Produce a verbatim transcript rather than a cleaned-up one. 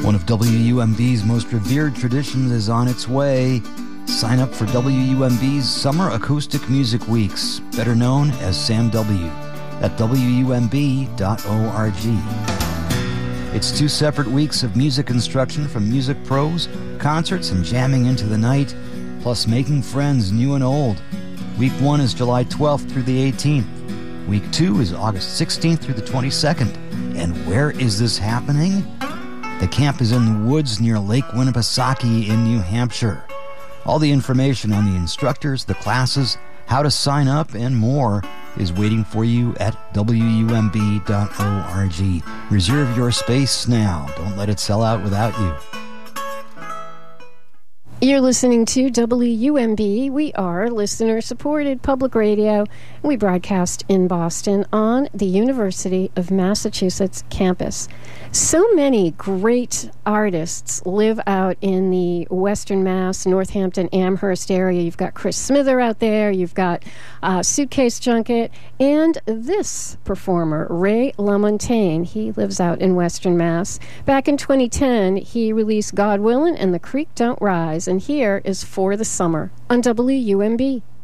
One of W U M B's most revered traditions is on its way. Sign up for W U M B's Summer Acoustic Music Weeks, better known as SAM W, at W U M B dot org. It's two separate weeks of music instruction from music pros, concerts, and jamming into the night, plus making friends new and old. Week one is July twelfth through the eighteenth. Week two is August sixteenth through the twenty-second. And where is this happening? The camp is in the woods near Lake Winnipesaukee in New Hampshire. All the information on the instructors, the classes, how to sign up, and more is waiting for you at W U M B dot org. Reserve your space now. Don't let it sell out without you. You're listening to W U M B. We are listener-supported public radio. We broadcast in Boston on the University of Massachusetts campus. So many great artists live out in the Western Mass, Northampton, Amherst area. You've got Chris Smither out there. You've got uh, Suitcase Junket. And this performer, Ray LaMontagne, he lives out in Western Mass. Back in twenty ten, he released God Willin' and The Creek Don't Rise. And here is For the Summer on W U M B.